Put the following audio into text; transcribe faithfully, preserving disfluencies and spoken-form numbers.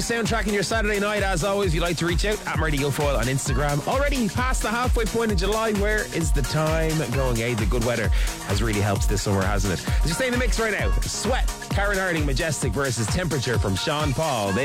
you soundtracking your Saturday night. As always, if you'd like to reach out, at Marty Guilfoyle on Instagram. Already past the halfway point in July. Where is the time going, eh? The good weather has really helped this summer, hasn't it? As you stay in the mix right now, Sweat, Karen Harding, Majestic versus Temperature from Sean Paul. They